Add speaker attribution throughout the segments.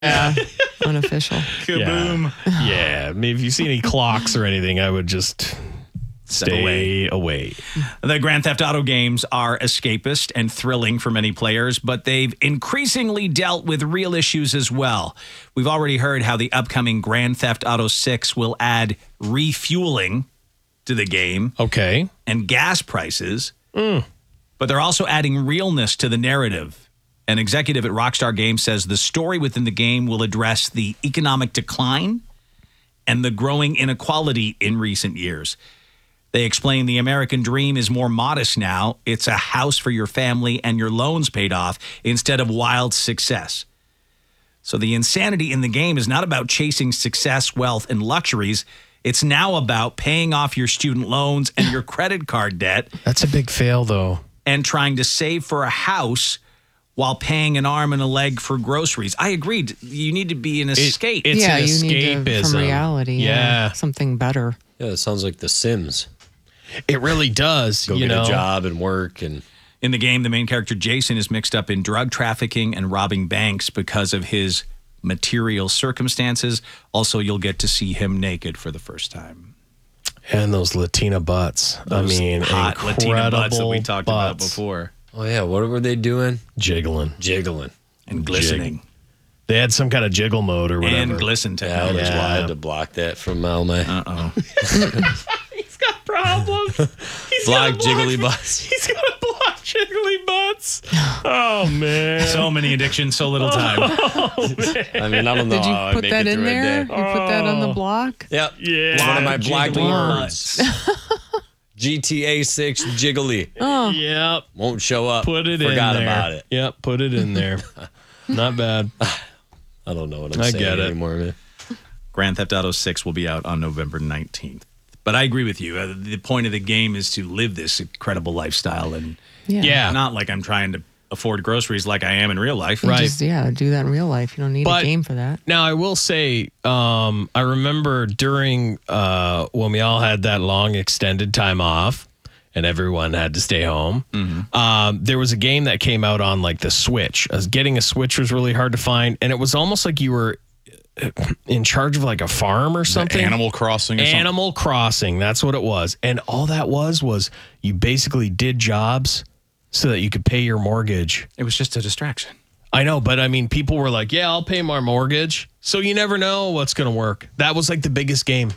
Speaker 1: Yeah. Unofficial.
Speaker 2: Kaboom.
Speaker 3: Yeah. I mean, if you see any clocks or anything, I would just stay away.
Speaker 2: The Grand Theft Auto games are escapist and thrilling for many players, but they've increasingly dealt with real issues as well. We've already heard how the upcoming Grand Theft Auto 6 will add refueling to the game.
Speaker 3: Okay.
Speaker 2: And gas prices. But they're also adding realness to the narrative. An executive at Rockstar Games says the story within the game will address the economic decline and the growing inequality in recent years. They explain the American dream is more modest now. It's a house for your family and your loans paid off instead of wild success. So the insanity in the game is not about chasing success, wealth, and luxuries. It's now about paying off your student loans and your credit card debt.
Speaker 3: That's a big fail, though.
Speaker 2: And trying to save for a house while paying an arm and a leg for groceries. I agreed. You need to be an escape.
Speaker 3: It's an
Speaker 1: you
Speaker 3: escapism.
Speaker 1: need to, from reality.
Speaker 3: Yeah.
Speaker 1: Something better.
Speaker 4: Yeah, it sounds like The Sims.
Speaker 3: It really does.
Speaker 4: Go get a job and work. And
Speaker 2: in the game, the main character, Jason, is mixed up in drug trafficking and robbing banks because of his material circumstances. Also, you'll get to see him naked for the first time.
Speaker 3: And those Latina butts.
Speaker 2: Those hot Latina butts that we
Speaker 3: incredible
Speaker 2: talked about
Speaker 3: butts.
Speaker 2: before.
Speaker 4: oh yeah, what were they doing?
Speaker 3: Jiggling.
Speaker 2: And glistening.
Speaker 3: They had some kind of jiggle mode or whatever.
Speaker 2: And glisten
Speaker 4: Yeah,
Speaker 2: technology.
Speaker 4: that's why I had to block that from Malme.
Speaker 2: Uh-oh.
Speaker 3: He's got problems.
Speaker 4: Block jiggly butts.
Speaker 3: He's going to block jiggly butts. Oh, man.
Speaker 2: So many addictions, so little time.
Speaker 4: I mean, I don't know
Speaker 1: Did you
Speaker 4: how I
Speaker 1: put
Speaker 4: make
Speaker 1: that
Speaker 4: it
Speaker 1: in
Speaker 4: through
Speaker 1: there?
Speaker 4: a day.
Speaker 1: You put that on the block?
Speaker 4: Yep.
Speaker 3: Yeah.
Speaker 4: One of my black
Speaker 2: Jiggly
Speaker 4: words. GTA 6 jiggly.
Speaker 3: Yep.
Speaker 4: Won't show up.
Speaker 3: Put it
Speaker 4: Forgot
Speaker 3: in there.
Speaker 4: about it.
Speaker 3: Yep. Put it in there. Not bad.
Speaker 4: I don't know what I'm
Speaker 3: I
Speaker 4: saying
Speaker 3: get it.
Speaker 4: anymore, man.
Speaker 2: Grand Theft Auto 6 will be out on November 19th. But I agree with you. The point of the game is to live this incredible lifestyle. And
Speaker 3: Yeah.
Speaker 2: not like I'm trying to afford groceries like I am in real life.
Speaker 3: Right.
Speaker 1: Just, do that in real life. You don't need a game for that.
Speaker 3: Now, I will say, I remember during when we all had that long extended time off and everyone had to stay home, there was a game that came out on like the Switch. Getting a Switch was really hard to find. And it was almost like you were in charge of like a farm or something.
Speaker 5: Animal Crossing or something.
Speaker 3: Animal Crossing, that's what it was. And all that was you basically did jobs so that you could pay your mortgage.
Speaker 2: It was just a distraction.
Speaker 3: I know, but I mean, people were like, yeah, I'll pay my mortgage. So you never know what's going to work. That was like the biggest game.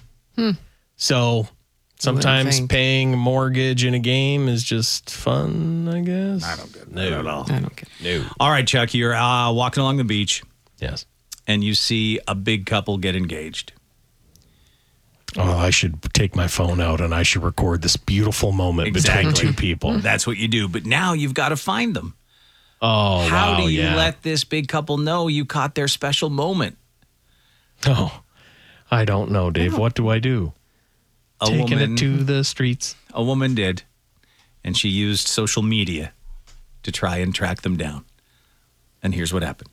Speaker 3: So sometimes
Speaker 1: think.
Speaker 3: paying a mortgage in a game is just fun, I guess.
Speaker 2: I don't get it. Not at all.
Speaker 1: I don't get it.
Speaker 3: No.
Speaker 2: All right, Chuck, you're walking along the beach
Speaker 3: Yes.
Speaker 2: and you see a big couple get engaged.
Speaker 3: Oh, I should take my phone out and I should record this beautiful moment between two people.
Speaker 2: That's what you do. But now you've got to find them.
Speaker 3: Oh,
Speaker 2: How
Speaker 3: wow,
Speaker 2: do you
Speaker 3: yeah.
Speaker 2: let this big couple know you caught their special moment?
Speaker 3: Oh, I don't know, Dave. What do I do? Taking it to the streets.
Speaker 2: A woman did, and she used social media to try and track them down. And here's what happened.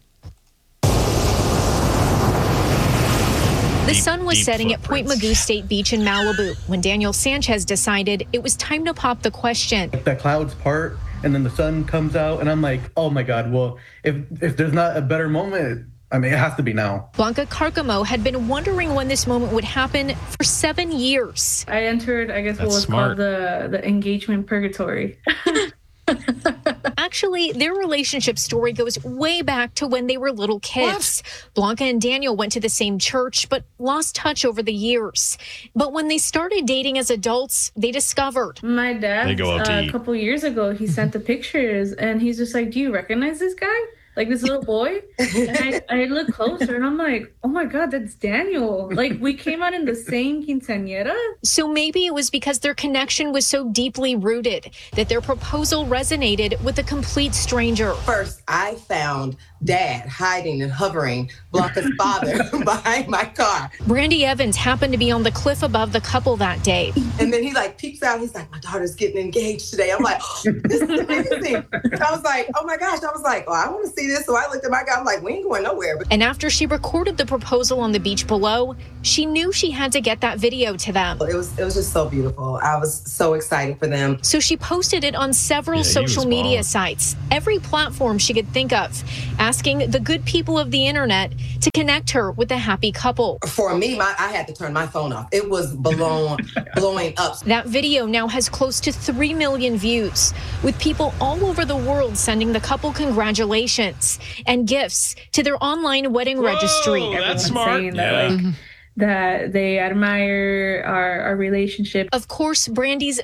Speaker 6: The sun was
Speaker 3: deep
Speaker 6: setting at Point
Speaker 3: footprints.
Speaker 6: Mugu State Beach in Malibu when Daniel Sanchez decided it was time to pop the question.
Speaker 7: The clouds part and then the sun comes out and I'm like, oh my God, well, if there's not a better moment, I mean, it has to be now.
Speaker 6: Blanca Carcamo had been wondering when this moment would happen for 7 years.
Speaker 8: I entered, I guess, what
Speaker 3: That's
Speaker 8: was
Speaker 3: smart.
Speaker 8: called the engagement purgatory.
Speaker 6: Actually, their relationship story goes way back to when they were little kids. Blanca and Daniel went to the same church, but lost touch over the years. But when they started dating as adults, they discovered
Speaker 8: My dad,
Speaker 3: They go out to
Speaker 8: a
Speaker 3: eat.
Speaker 8: couple years ago, he sent the pictures and he's just like, do you recognize this guy? Like this little boy? And I look closer and I'm like, oh my God, that's Daniel. Like we came out in the same quinceañera.
Speaker 6: So maybe it was because their connection was so deeply rooted that their proposal resonated with a complete stranger.
Speaker 9: First, I found Dad hiding and hovering Blanca's father behind my car.
Speaker 6: Brandy Evans happened to be on the cliff above the couple that day.
Speaker 9: And then he like peeks out. He's like, my daughter's getting engaged today. I'm like, oh, this is amazing. And I was like, oh my gosh. I was like, oh, I want to see this. So I looked at my guy. I'm like, we ain't going nowhere.
Speaker 6: And after she recorded the proposal on the beach below, she knew she had to get that video to them.
Speaker 9: It was just so beautiful. I was so excited for them.
Speaker 6: So she posted it on several social media sites, every platform she could think of, asking the good people of the internet to connect her with the happy couple.
Speaker 9: For me, I had to turn my phone off. It was blowing up.
Speaker 6: That video now has close to 3 million views, with people all over the world sending the couple congratulations and gifts to their online wedding registry.
Speaker 3: That's smart.
Speaker 8: Saying that, that they admire our relationship.
Speaker 6: Of course, Brandy's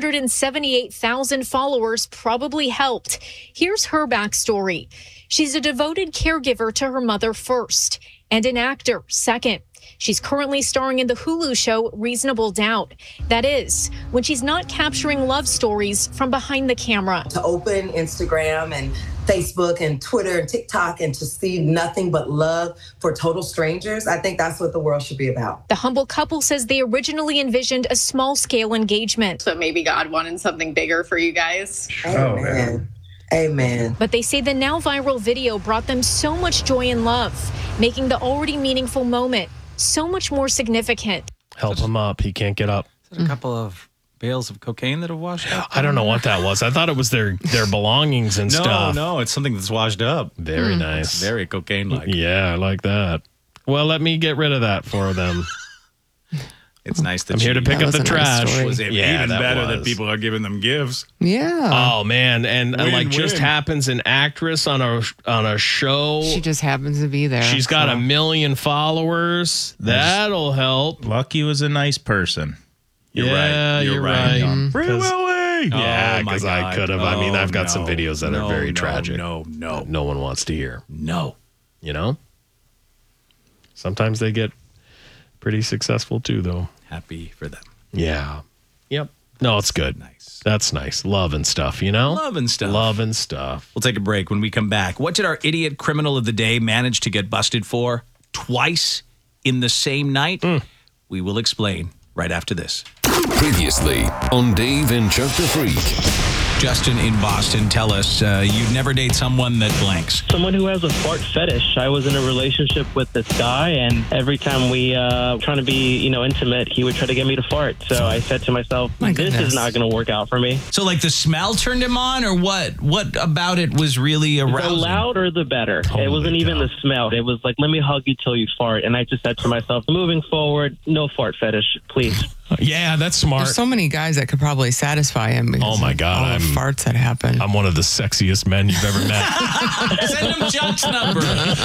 Speaker 6: 978,000 followers probably helped. Here's her backstory. She's a devoted caregiver to her mother first, and an actor second. She's currently starring in the Hulu show Reasonable Doubt. That is, when she's not capturing love stories from behind the camera.
Speaker 9: To open Instagram and Facebook and Twitter and TikTok and to see nothing but love for total strangers, I think that's what the world should be about.
Speaker 6: The humble couple says they originally envisioned a small-scale engagement.
Speaker 5: So maybe God wanted something bigger for you guys.
Speaker 9: Amen. Amen.
Speaker 6: But they say the now viral video brought them so much joy and love, making the already meaningful moment so much more significant.
Speaker 3: Help him up. He can't get up.
Speaker 2: Is it a couple of bales of cocaine that have washed up?
Speaker 3: I don't know what that was. I thought it was their belongings and stuff.
Speaker 2: No, it's something that's washed up.
Speaker 3: Very nice.
Speaker 2: It's very cocaine-like.
Speaker 3: Yeah, I like that. Well, let me get rid of that for them.
Speaker 2: It's nice that
Speaker 3: I'm here to pick up the trash.
Speaker 1: story.
Speaker 2: Was even better that people are giving them gifts.
Speaker 1: Yeah.
Speaker 3: Oh man, and like just
Speaker 2: win.
Speaker 3: happens an actress on a show.
Speaker 1: She just happens to be there.
Speaker 3: She's got
Speaker 1: so.
Speaker 3: 1 million followers. That'll help.
Speaker 10: Lucky was a nice person.
Speaker 2: You're right.
Speaker 3: You're right.
Speaker 10: Free Willy!
Speaker 3: Yeah,
Speaker 2: Oh, my
Speaker 3: because I
Speaker 2: God.
Speaker 3: could have. I mean, I've got some
Speaker 2: no.
Speaker 3: videos that are very tragic.
Speaker 2: No.
Speaker 3: that no one wants to hear.
Speaker 2: No.
Speaker 3: You know. Sometimes they get pretty successful too, though.
Speaker 2: Happy for them.
Speaker 3: Yeah. Yep. No, it's good.
Speaker 2: Nice.
Speaker 3: That's nice. Love and stuff, you know?
Speaker 2: Love and stuff.
Speaker 3: Love and stuff.
Speaker 2: We'll take a break. When we come back, what did our idiot criminal of the day manage to get busted for twice in the same night? We will explain right after this.
Speaker 11: Previously on Dave and Chuck the Freak.
Speaker 2: Justin in Boston, tell us, you'd never date someone that blanks.
Speaker 12: Someone who has a fart fetish. I was in a relationship with this guy, and every time we trying to be, intimate, he would try to get me to fart. So I said to myself, this is not going to work out for me.
Speaker 2: So, like, the smell turned him on, or what? What about it was really arousing?
Speaker 12: The louder, the better. It wasn't even the smell. It was like, let me hug you till you fart. And I just said to myself, moving forward, no fart fetish, please.
Speaker 3: Yeah, that's smart.
Speaker 1: There's so many guys that could probably satisfy him.
Speaker 3: Oh my God,
Speaker 1: all the farts that happen.
Speaker 3: I'm one of the sexiest men you've ever met.
Speaker 2: Send him Chuck's number.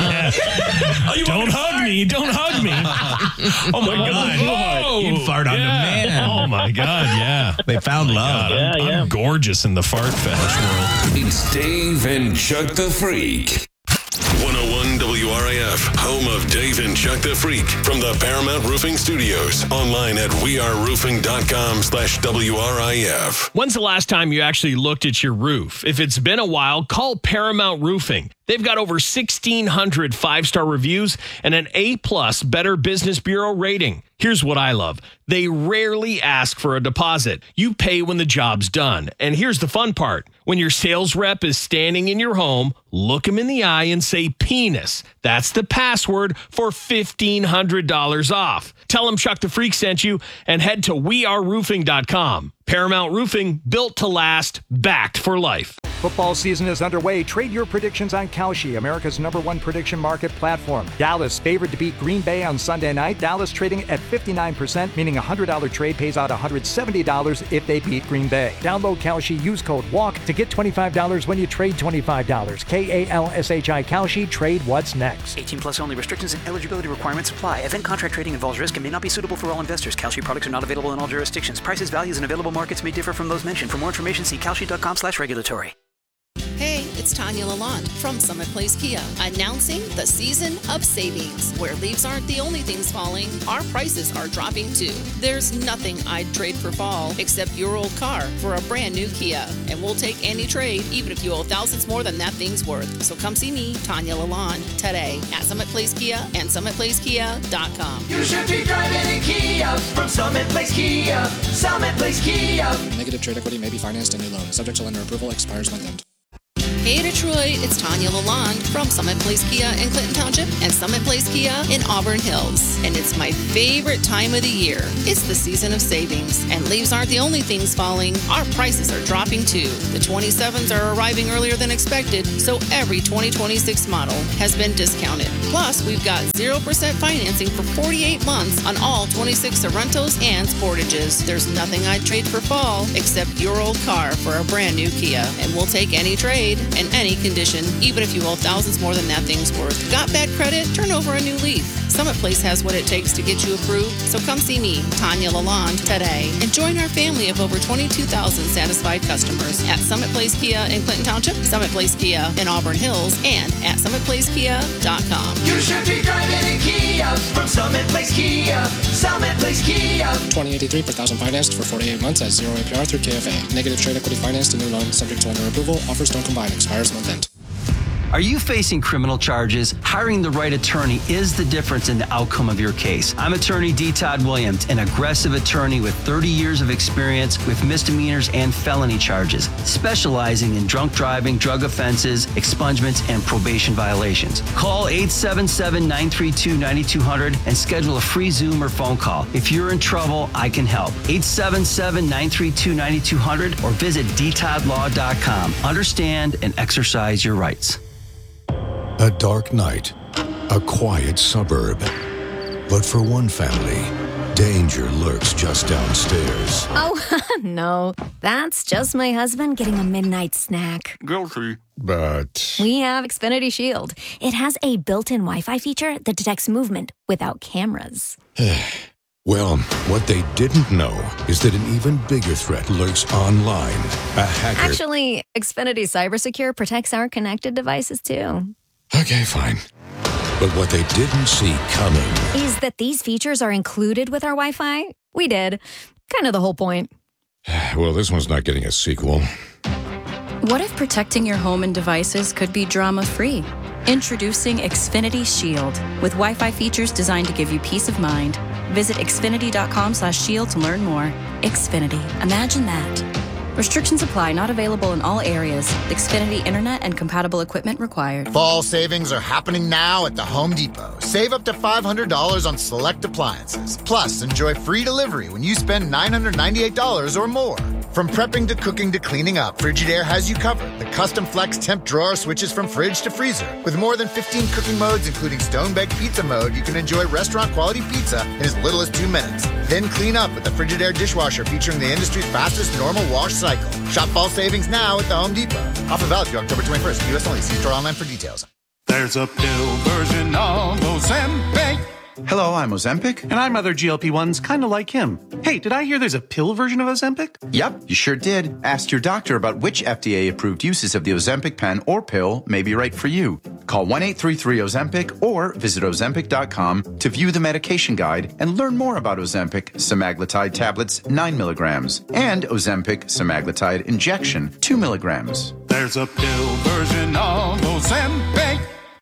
Speaker 3: Don't hug me. Don't hug me. Oh my God. Whoa.
Speaker 2: You'd fart on the man.
Speaker 3: Oh my God, yeah.
Speaker 2: They found love.
Speaker 3: God, I'm gorgeous in the fart fetish world.
Speaker 11: It's Dave and Chuck the Freak. 101 WRIF, home of Dave and Chuck the Freak, from the Paramount Roofing Studios. Online at weareroofing.com/WRIF.
Speaker 3: When's the last time you actually looked at your roof? If it's been a while, call Paramount Roofing. They've got over 1,600 five-star reviews and an A+ Better Business Bureau rating. Here's what I love. They rarely ask for a deposit. You pay when the job's done. And here's the fun part. When your sales rep is standing in your home, look him in the eye and say penis. That's the password for $1,500 off. Tell him Chuck the Freak sent you and head to weareroofing.com. Paramount Roofing, built to last, backed for life.
Speaker 13: Football season is underway. Trade your predictions on Kalshi, America's #1 prediction market platform. Dallas favored to beat Green Bay on Sunday night. Dallas trading at 59%, meaning a $100 trade pays out $170 if they beat Green Bay. Download Kalshi, use code WALK to get $25 when you trade $25. KALSHI Kalshi, trade what's next.
Speaker 14: 18 plus only. Restrictions and eligibility requirements apply. Event contract trading involves risk and may not be suitable for all investors. Kalshi products are not available in all jurisdictions. Prices, values, and available markets may differ from those mentioned. For more information, see kalshi.com/regulatory.
Speaker 15: Hey, it's Tanya Lalonde from Summit Place Kia, announcing the season of savings. Where leaves aren't the only things falling, our prices are dropping too. There's nothing I'd trade for fall except your old car for a brand new Kia. And we'll take any trade, even if you owe thousands more than that thing's worth. So come see me, Tanya Lalonde, today at Summit Place Kia and SummitPlaceKia.com.
Speaker 16: You should be driving a Kia from Summit Place Kia. Summit Place Kia.
Speaker 17: Negative trade equity may be financed in a loan. Subject to lender approval. Expires month end.
Speaker 15: Hey Detroit, it's Tanya Lalonde from Summit Place Kia in Clinton Township and Summit Place Kia in Auburn Hills. And it's my favorite time of the year. It's the season of savings, and leaves aren't the only things falling. Our prices are dropping too. The 27s are arriving earlier than expected, so every 2026 model has been discounted. Plus, we've got 0% financing for 48 months on all 26 Sorrentos and Sportages. There's nothing I'd trade for fall except your old car for a brand new Kia, and we'll take any trade in any condition, even if you owe thousands more than that thing's worth. Got bad credit? Turn over a new leaf. Summit Place has what it takes to get you approved, so come see me, Tanya Lalonde, today, and join our family of over 22,000 satisfied customers at Summit Place Kia in Clinton Township, Summit Place Kia in Auburn Hills, and at SummitPlaceKia.com.
Speaker 16: You should be driving in Kia from Summit Place Kia. Summit Place Kia.
Speaker 17: 2083 per thousand financed for 48 months at 0 APR through KFA. Negative trade equity financed to new loan subject to lender approval. Offers don't combine. Expires month end.
Speaker 18: Are you facing criminal charges? Hiring the right attorney is the difference in the outcome of your case. I'm attorney D. Todd Williams, an aggressive attorney with 30 years of experience with misdemeanors and felony charges, specializing in drunk driving, drug offenses, expungements, and probation violations. Call 877-932-9200 and schedule a free Zoom or phone call. If you're in trouble, I can help. 877-932-9200 or visit dtoddlaw.com. Understand and exercise your rights.
Speaker 19: A dark night, a quiet suburb. But for one family, danger lurks just downstairs.
Speaker 20: Oh, no. That's just my husband getting a midnight snack.
Speaker 19: Guilty. But
Speaker 20: We have Xfinity Shield. It has a built-in Wi-Fi feature that detects movement without cameras.
Speaker 19: well, what they didn't know is that an even bigger threat lurks online. A hacker.
Speaker 20: Actually, Xfinity CyberSecure protects our connected devices, too.
Speaker 19: Okay, fine. But what they didn't see coming
Speaker 20: Is that these features are included with our Wi-Fi? We did. Kind of the whole point.
Speaker 19: well, this one's not getting a sequel.
Speaker 21: What if protecting your home and devices could be drama-free? Introducing Xfinity Shield, with Wi-Fi features designed to give you peace of mind. Visit xfinity.com/shield to learn more. Xfinity. Imagine that. Restrictions apply. Not available in all areas. Xfinity Internet and compatible equipment required.
Speaker 22: Fall savings are happening now at the Home Depot. Save up to $500 on select appliances. Plus, enjoy free delivery when you spend $998 or more. From prepping to cooking to cleaning up, Frigidaire has you covered. The custom flex temp drawer switches from fridge to freezer. With more than 15 cooking modes, including stone-baked pizza mode, you can enjoy restaurant-quality pizza in as little as 2 minutes. Then clean up with the Frigidaire dishwasher featuring the industry's fastest normal wash cycle. Shop fall savings now at the Home Depot. Offer valid through October 21st. U.S. only. See store online for details.
Speaker 23: There's a pill version of Ozempic.
Speaker 24: Hello, I'm Ozempic, and I'm other GLP-1s kind of like him. Hey, did I hear there's a pill version of Ozempic? Yep, you sure did. Ask your doctor about which FDA-approved uses of the Ozempic pen or pill may be right for you. Call 1-833-OZEMPIC or visit Ozempic.com to view the medication guide and learn more about Ozempic semaglutide tablets 9 milligrams and Ozempic semaglutide injection 2 milligrams.
Speaker 23: There's a pill version of Ozempic.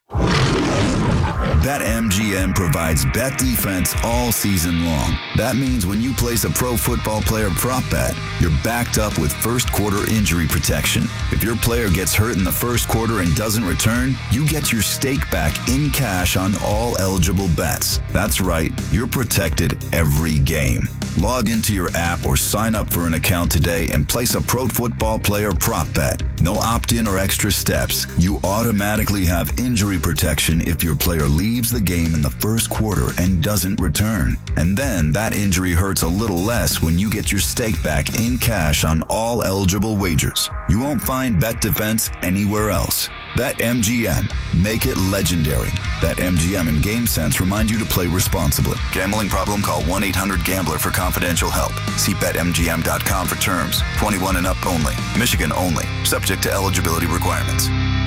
Speaker 25: BetMGM provides bet defense all season long. That means when you place a pro football player prop bet, you're backed up with first quarter injury protection. If your player gets hurt in the first quarter and doesn't return, you get your stake back in cash on all eligible bets. That's right, you're protected every game. Log into your app or sign up for an account today and place a pro football player prop bet. No opt-in or extra steps. You automatically have injury protection if your player leaves the game in the first quarter and doesn't return. And then that injury hurts a little less when you get your stake back in cash on all eligible wagers. You won't find Bet Defense anywhere else. BetMGM. Make it legendary. BetMGM and GameSense remind you to play responsibly. Gambling problem? Call 1-800-GAMBLER for confidential help. See BetMGM.com for terms. 21 and up only. Michigan only. Subject to eligibility requirements.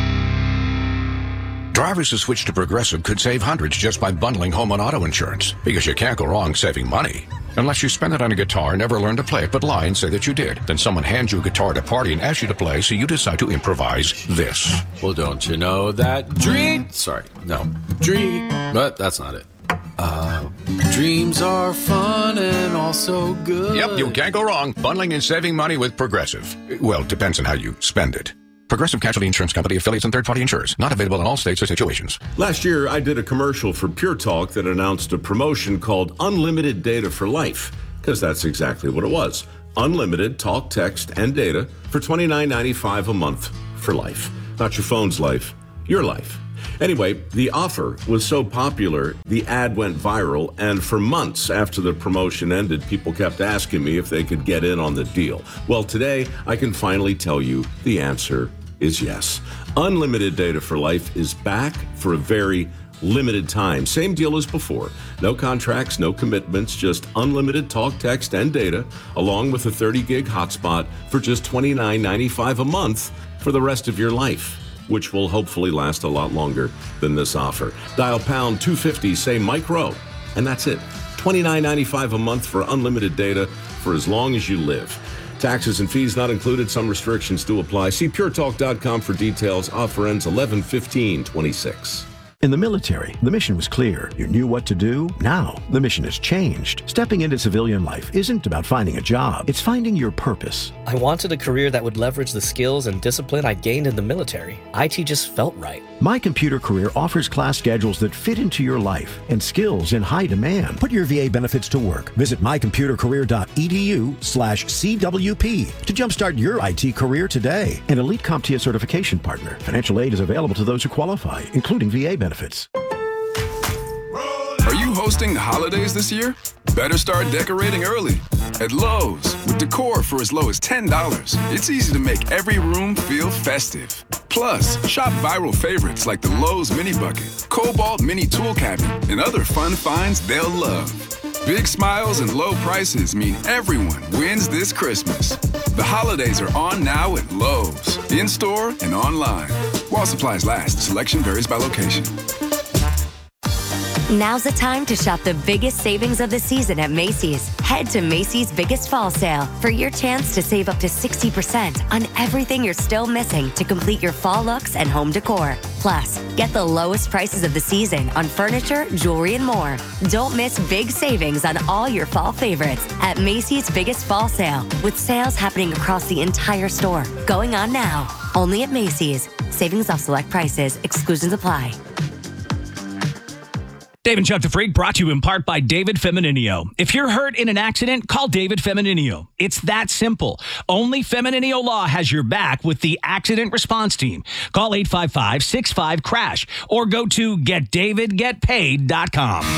Speaker 26: Drivers who switch to Progressive could save hundreds just by bundling home and auto insurance, because you can't go wrong saving money. Unless you spend it on a guitar, never learn to play it, but lie and say that you did. Then someone hands you a guitar at a party and asks you to play, so you decide to improvise this.
Speaker 4: Well, don't you know that dream... Sorry, no. Dream... But that's not it. Dreams are fun and also good.
Speaker 26: Yep, you can't go wrong. Bundling and saving money with Progressive. Well, it depends on how you spend it. Progressive Casualty Insurance Company, affiliates, and third-party insurers. Not available in all states or situations.
Speaker 5: Last year, I did a commercial for Pure Talk that announced a promotion called Unlimited Data for Life, because that's exactly what it was. Unlimited talk, text, and data for $29.95 a month for life. Not your phone's life, your life. Anyway, the offer was so popular, the ad went viral, and for months after the promotion ended, people kept asking me if they could get in on the deal. Well, today, I can finally tell you the answer is yes. Unlimited Data for Life is back for a very limited time. Same deal as before. No contracts, no commitments, just unlimited talk, text, and data, along with a 30-gig hotspot for just $29.95 a month for the rest of your life, which will hopefully last a lot longer than this offer. Dial pound 250, say Mike Rowe, and that's it. $29.95 a month for unlimited data for as long as you live. Taxes and fees not included. Some restrictions do apply. See puretalk.com for details. Offer ends 11/15/26.
Speaker 6: In the military, the mission was clear. You knew what to do. Now, the mission has changed. Stepping into civilian life isn't about finding a job. It's finding your purpose.
Speaker 7: I wanted a career that would leverage the skills and discipline I gained in the military. IT just felt right.
Speaker 6: My Computer Career offers class schedules that fit into your life and skills in high demand. Put your VA benefits to work. Visit mycomputercareer.edu/CWP to jumpstart your IT career today. An Elite CompTIA certification partner. Financial aid is available to those who qualify, including VA benefits.
Speaker 8: Are you hosting the holidays this year? Better start decorating early. At Lowe's, with decor for as low as $10, it's easy to make every room feel festive. Plus, shop viral favorites like the Lowe's Mini Bucket, Cobalt Mini Tool Cabinet, and other fun finds they'll love. Big smiles and low prices mean everyone wins this Christmas. The holidays are on now at Lowe's, in-store and online. While supplies last, selection varies by location.
Speaker 9: Now's the time to shop the biggest savings of the season at Macy's. Head to Macy's Biggest Fall Sale for your chance to save up to 60% on everything you're still missing to complete your fall looks and home decor. Plus, get the lowest prices of the season on furniture, jewelry, and more. Don't miss big savings on all your fall favorites at Macy's Biggest Fall Sale, with sales happening across the entire store. Going on now, only at Macy's. Savings off select prices. Exclusions apply.
Speaker 2: Dave and Chuck the Freak brought to you in part by David Femininio. If you're hurt in an accident, call David Femininio. It's that simple. Only Femininio Law has your back with the Accident Response Team. Call 855-65-CRASH or go to getdavidgetpaid.com.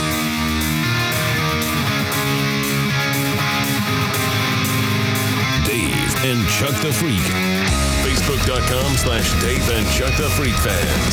Speaker 11: Dave and Chuck the Freak. Facebook.com/Dave and Chuck the Freak fans.